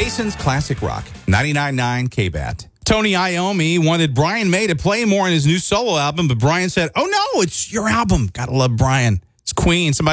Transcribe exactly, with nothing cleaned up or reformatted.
Jason's Classic Rock, ninety-nine point nine K-B A T. Tony Iommi wanted Brian May to play more on his new solo album, but Brian said, oh, no, it's your album. Gotta love Brian. It's Queen. Somebody